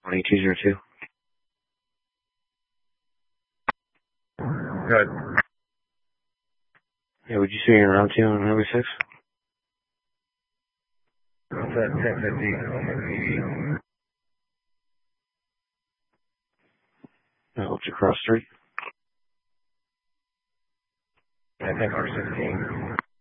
2202. Good. Yeah, would you see me around 2 on Highway 6? What's that? 1050. I helped you cross street. I think R16.